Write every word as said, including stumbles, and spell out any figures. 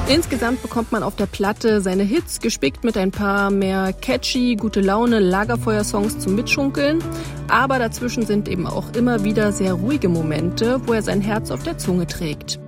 Insgesamt bekommt man auf der Platte seine Hits, gespickt mit ein paar mehr catchy, gute Laune, Lagerfeuersongs zum Mitschunkeln. Aber dazwischen sind eben auch immer wieder sehr ruhige Momente, wo er sein Herz auf der Zunge trägt.